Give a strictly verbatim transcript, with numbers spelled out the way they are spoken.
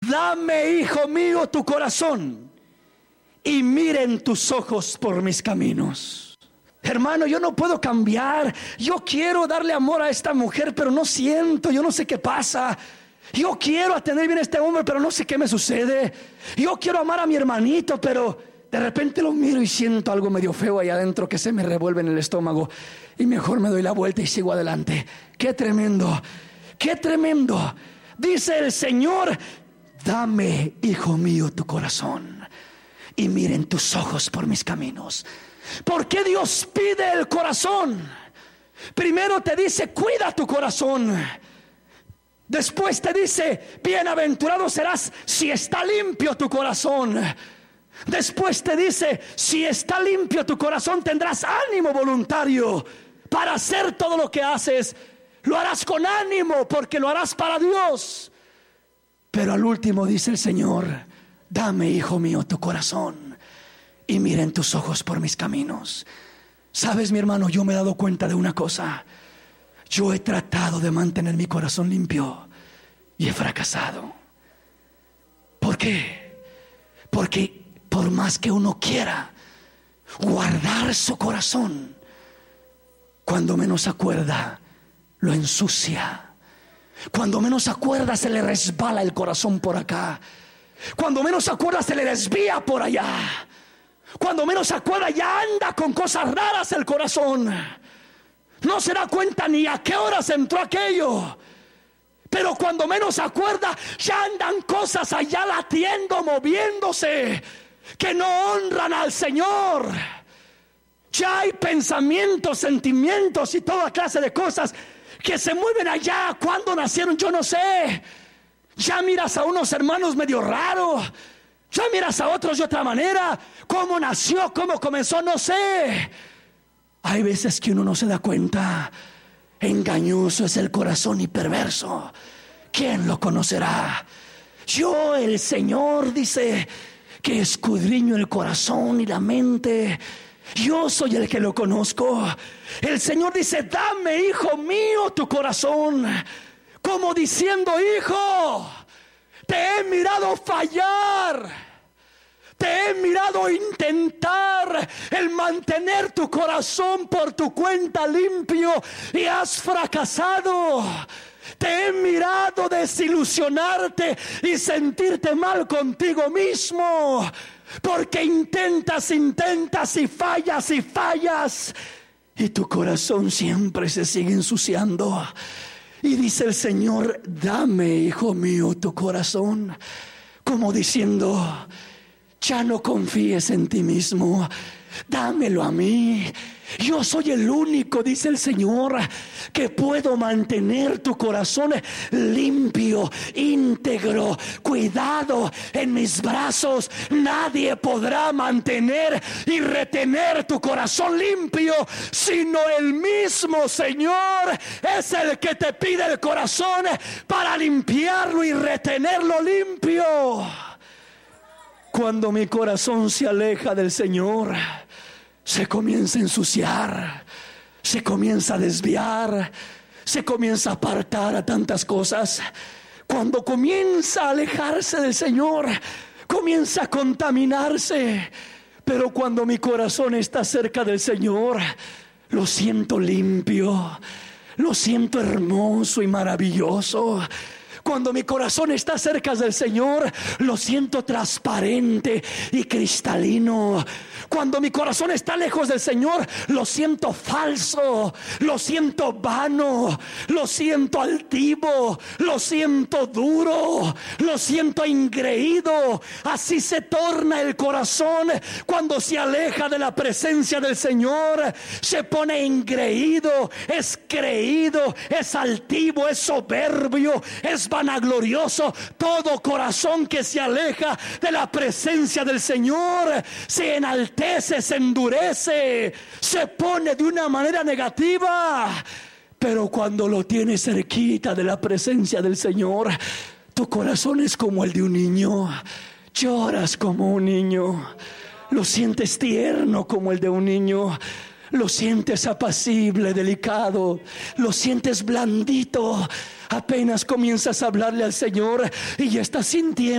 dame, hijo mío, tu corazón y miren tus ojos por mis caminos. Hermano, yo no puedo cambiar. Yo quiero darle amor a esta mujer, pero no siento, yo no sé qué pasa. Yo quiero atender bien a este hombre, pero no sé qué me sucede. Yo quiero amar a mi hermanito, pero de repente lo miro y siento algo medio feo ahí adentro que se me revuelve en el estómago, y mejor me doy la vuelta y sigo adelante. Qué tremendo, qué tremendo. Dice el Señor: dame, hijo mío, tu corazón y miren tus ojos por mis caminos. ¿Por qué Dios pide el corazón? Primero te dice: cuida tu corazón. Después te dice: bienaventurado serás si está limpio tu corazón. Después te dice: si está limpio tu corazón, tendrás ánimo voluntario para hacer todo lo que haces. Lo harás con ánimo porque lo harás para Dios. Pero al último dice el Señor: dame, hijo mío, tu corazón y miren tus ojos por mis caminos. Sabes, mi hermano, yo me he dado cuenta de una cosa. Yo he tratado de mantener mi corazón limpio y he fracasado. ¿Por qué? Porque por más que uno quiera guardar su corazón, cuando menos acuerda, lo ensucia. Cuando menos acuerda, se le resbala el corazón por acá. Cuando menos acuerda, se le desvía por allá. Cuando menos acuerda, ya anda con cosas raras el corazón. No se da cuenta ni a qué horas entró aquello. Pero cuando menos acuerda, ya andan cosas allá latiendo, moviéndose, que no honran al Señor. Ya hay pensamientos, sentimientos y toda clase de cosas que se mueven allá. ¿Cuándo nacieron? Yo no sé. Ya miras a unos hermanos medio raros, ya miras a otros de otra manera. ¿Cómo nació? ¿Cómo comenzó? No sé. Hay veces que uno no se da cuenta. Engañoso es el corazón y perverso. ¿Quién lo conocerá? Yo, el Señor, dice que escudriño el corazón y la mente. Yo soy el que lo conozco. El Señor dice: dame, hijo mío, tu corazón. Como diciendo: hijo, te he mirado fallar. Te he mirado intentar el mantener tu corazón por tu cuenta limpio y has fracasado. Te he mirado desilusionarte y sentirte mal contigo mismo, porque intentas, intentas y fallas y fallas, y tu corazón siempre se sigue ensuciando. Y dice el Señor: dame, hijo mío, tu corazón. Como diciendo: ya no confíes en ti mismo, dámelo a mí. Yo soy el único, dice el Señor, que puedo mantener tu corazón limpio, íntegro, cuidado en mis brazos. Nadie podrá mantener y retener tu corazón limpio, sino el mismo Señor es el que te pide el corazón para limpiarlo y retenerlo limpio. Cuando mi corazón se aleja del Señor, se comienza a ensuciar, se comienza a desviar, se comienza a apartar a tantas cosas. Cuando comienza a alejarse del Señor, comienza a contaminarse. Pero cuando mi corazón está cerca del Señor, lo siento limpio, lo siento hermoso y maravilloso. Cuando mi corazón está cerca del Señor, lo siento transparente y cristalino. Cuando mi corazón está lejos del Señor, lo siento falso, lo siento vano, lo siento altivo, lo siento duro, lo siento engreído. Así se torna el corazón cuando se aleja de la presencia del Señor. Se pone engreído, es creído, es altivo, es soberbio, es vanaglorioso. Todo corazón que se aleja de la presencia del Señor se enaltece, se endurece, se pone de una manera negativa. Pero cuando lo tienes cerquita de la presencia del Señor, tu corazón es como el de un niño. Lloras como un niño, lo sientes tierno como el de un niño, lo sientes apacible, delicado, lo sientes blandito. Apenas comienzas a hablarle al Señor y ya estás sintiendo